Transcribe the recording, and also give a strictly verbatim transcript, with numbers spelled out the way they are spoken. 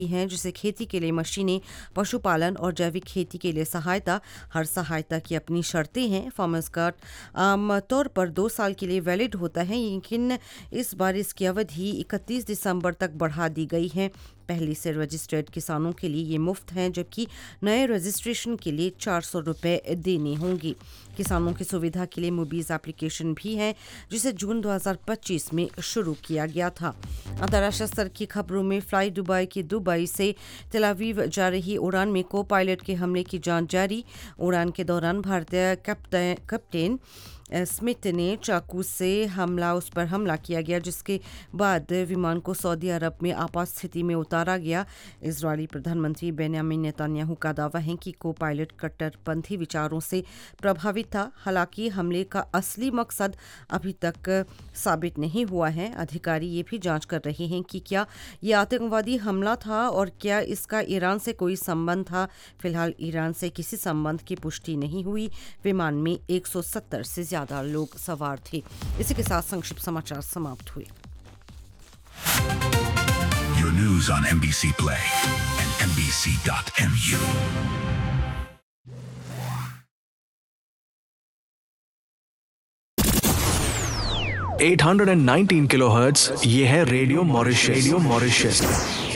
हैं, जिसे खेती के लिए मशीनें, पशुपालन और जैविक खेती के लिए सहायता। हर सहायता की अपनी शर्तें हैं। फार्मर्स कार्ड आम तौर पर दो साल के लिए वैलिड होता है, लेकिन इस बार इसकी अवधि इकतीस दिसंबर तक बढ़ा दी गई है। पहले से रजिस्टर्ड किसानों के लिए ये मुफ्त हैं, जबकि नए रजिस्ट्रेशन के लिए चार सौ रुपये देने होंगे। किसानों की सुविधा के लिए मुबीज़ एप्लीकेशन भी है, जिसे जून दो हज़ार पच्चीस में शुरू किया गया था। अंतर्राष्ट्रीय स्तर की खबरों में फ्लाई दुबई की दुबई से तेल अवीव जा रही उड़ान में को पायलट के हमले की जांच जारी। उड़ान के दौरान भारतीय कैप्टन कैप्टन स्मिथ ने चाकू से हमला उस पर हमला किया गया, जिसके बाद विमान को सऊदी अरब में आपात स्थिति में उतारा गया। इजरायली प्रधानमंत्री बेंयामिन नेतन्याहू का दावा है कि को पायलट कट्टरपंथी विचारों से प्रभावित था। हालांकि हमले का असली मकसद अभी तक साबित नहीं हुआ है। अधिकारी ये भी जांच कर रहे हैं कि क्या यह आतंकवादी हमला था और क्या इसका ईरान से कोई संबंध था। फिलहाल ईरान से किसी संबंध की पुष्टि नहीं हुई। विमान में एक सौ सत्तर से ज्यादा लोग सवार थे। इसी के साथ संक्षिप्त समाचार समाप्त हुए। Your news on M B C Play and M B C dot M U. आठ सौ उन्नीस किलोहर्ट्ज़, ये है रेडियो मॉरिशस। Radio Mauritius